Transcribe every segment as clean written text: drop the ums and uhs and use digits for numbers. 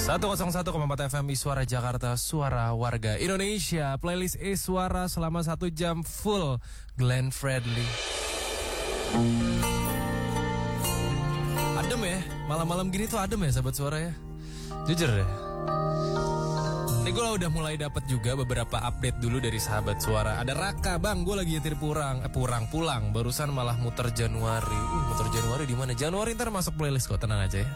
101,4 FM Iswara Jakarta, suara warga Indonesia. Playlist Iswara selama 1 jam full Glenn Fredly. Adem ya, malam-malam gini tuh adem ya sahabat suara ya. Jujur ya. Ini gue udah mulai dapat juga beberapa update dulu dari sahabat suara. Ada Raka, bang, gue lagi nyetir pulang. Barusan malah muter Januari. Muter Januari di mana? Januari ntar masuk playlist kok, tenang aja ya.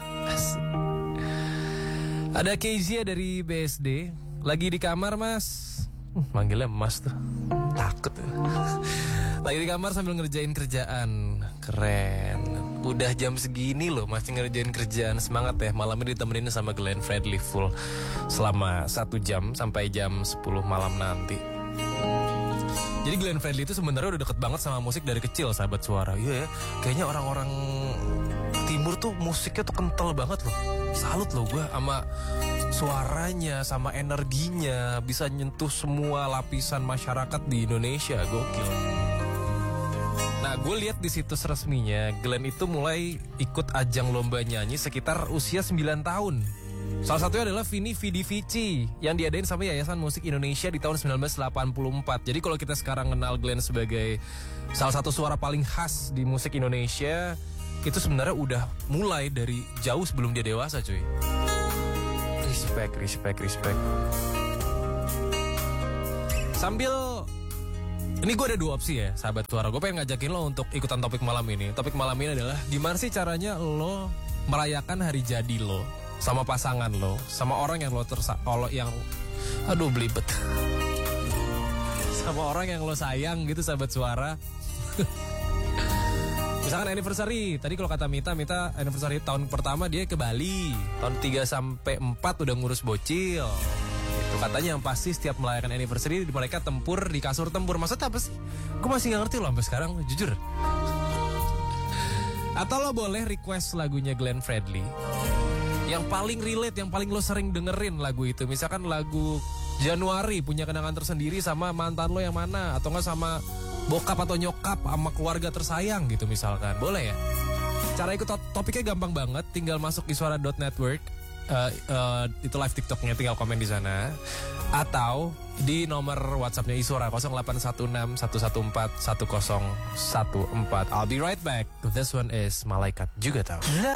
Ada Kezia dari BSD, lagi di kamar mas. Manggilnya mas tuh, takut. Lagi di kamar sambil ngerjain kerjaan. Keren. Udah jam segini loh masih ngerjain kerjaan. Semangat ya, malam ini ditemenin sama Glenn Fredly full selama 1 jam sampai jam 10 malam nanti. Jadi Glenn Fredly itu sebenarnya udah deket banget sama musik dari kecil sahabat suara. Iya ya, kayaknya orang-orang timur tuh musiknya tuh kental banget loh. Salut loh gue sama suaranya, sama energinya, bisa nyentuh semua lapisan masyarakat di Indonesia. Gokil. Nah, gue lihat di situs resminya, Glenn itu mulai ikut ajang lomba nyanyi sekitar usia 9 tahun. Salah satunya adalah Vini Vidi Vici yang diadain sama Yayasan Musik Indonesia di tahun 1984. Jadi kalau kita sekarang kenal Glenn sebagai salah satu suara paling khas di musik Indonesia, itu sebenarnya udah mulai dari jauh sebelum dia dewasa cuy. Respect. Sambil ini gue ada 2 opsi ya sahabat suara. Gue pengen ngajakin lo untuk ikutan topik malam ini. Topik malam ini adalah gimana sih caranya lo merayakan hari jadi lo sama pasangan lo, sama orang yang lo belibet. Sama orang yang lo sayang gitu sahabat suara. Misalkan anniversary, tadi kalau kata Mita anniversary tahun pertama dia ke Bali, tahun 3 sampai 4 udah ngurus bocil. Itu katanya yang pasti setiap merayakan anniversary mereka tempur di kasur tempur. Maksudnya apa sih? Gue masih gak ngerti loh sampai sekarang, jujur. Atau lo boleh request lagunya Glenn Fredly yang paling relate, yang paling lo sering dengerin lagu itu. Misalkan lagu Januari punya kenangan tersendiri sama mantan lo yang mana, atau enggak sama bokap atau nyokap sama keluarga tersayang gitu misalkan. Boleh ya? Cara ikut topiknya gampang banget, tinggal masuk iswara.network. Itu live TikToknya, tinggal komen di sana. Atau di nomor WhatsAppnya Iswara 0816 114 1014. I'll be right back. This one is Malaikat Juga Tahu.